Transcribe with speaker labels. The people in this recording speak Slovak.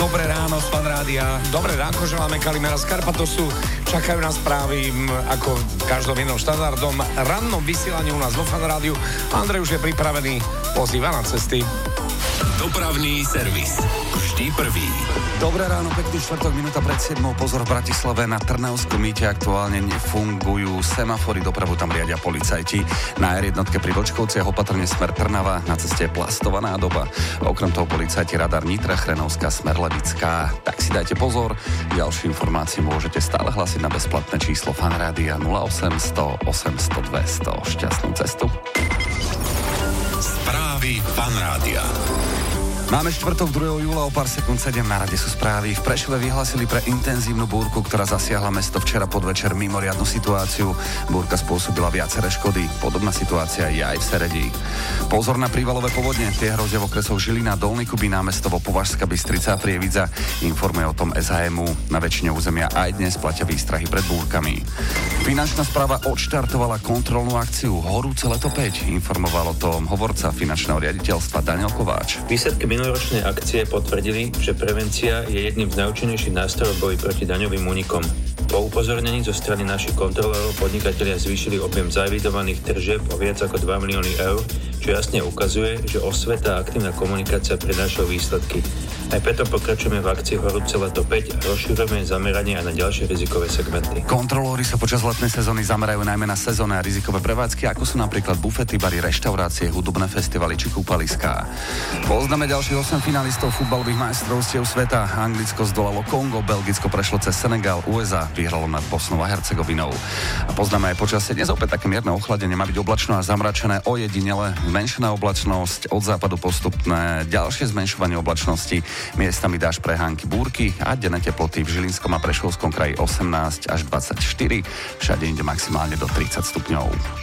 Speaker 1: Dobré ráno z Fan Rádia. Dobré ránko, želáme Kalimera z Karpatosu. Čakajú nás správy ako každým jednom štandardom rannom vysielaní u nás vo Fan Rádiu. Andrej už je pripravený, pozýva na cesty.
Speaker 2: Dopravný servis. Vždy prvý.
Speaker 3: Dobré ráno, pekný štvrtok, minúta pred 7. Pozor, v Bratislave na Trnavskom mýte aktuálne nefungujú semafory, dopravu tam riadia policajti. Na R1 pri Vlčkovciach opatrne smer Trnava, na ceste je plastová nádoba. Okrem toho policajti radar Nitra, Chrenovská, smer Levická. Tak si dajte pozor. Ďalšie informácie môžete stále hlasiť na bezplatné číslo Fan Rádia 0800 800 200. Šťastnú cestu.
Speaker 2: Správy Fan Rádia.
Speaker 3: Máme štvrtok 2. júla, o pár sekúnd 7 na rade sú správy. V Prešove vyhlásili pre intenzívnu búrku, ktorá zasiahla mesto včera podvečer mimoriadnu situáciu. Búrka spôsobila viaceré škody. Podobná situácia je aj v Seredí. Pozor na prívalové povodne. Tie hrozia v okresoch Žilina, Dolný Kubín, Námestovo, Považská Bystrica a Prievidza. Informuje o tom SHMU. Na väčšine územia aj dnes platia výstrahy pred búrkami. Finančná správa odštartovala kontrolnú akciu Horúce leto 5. Informoval o tom hovorca finančného riaditeľstva Daniel Kováč.
Speaker 4: Výsledky minuloročnej akcie potvrdili, že prevencia je jedným z najúčinnejších nástrojov boji proti daňovým únikom. Po upozornení zo strany našich kontrolórov podnikatelia zvýšili objem zaevidovaných tržieb o viac ako 2 milióny eur, čo jasne ukazuje, že osveta a aktívna komunikácia prinášajú výsledky. Aj preto pokračujeme v akcii Horúce leto 5 a rozširujeme zameranie aj na ďalšie rizikové segmenty.
Speaker 3: Kontrolóri sa počas letnej sezóny zamerajú najmä na sezónne a rizikové prevádzky, ako sú napríklad bufety, bary, reštaurácie, hudobné festivaly či kúpaliská. Poznáme ďalších 8 finalistov futbalových majstrovstiev sveta. Anglicko zdolalo Kongo, Belgicko prešlo cez Senegal, USA vyhralo nad Bosnou a Hercegovinou. A poznáme aj počasie. Dnes opäť také mierne ochladenie, má byť oblačno a zamračené, ojedinele zmenšená oblačnosť, od západu postupné ďalšie zmenšovanie oblačnosti, miestami dážď, prehánky, búrky a denné teploty v Žilinskom a Prešovskom kraji 18 až 24, všade inde maximálne do 30 stupňov.